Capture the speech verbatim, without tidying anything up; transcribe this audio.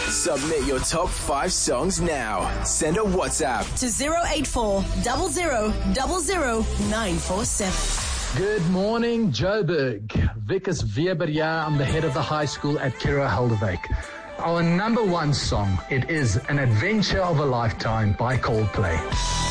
Submit your top five songs now. Send a WhatsApp to zero eight four zero zero zero zero nine four seven. Good morning, Joburg. Vickers Weber here. I'm the head of the high school at Kira Helderwyk. Our number one song, it is An Adventure of a Lifetime by Coldplay.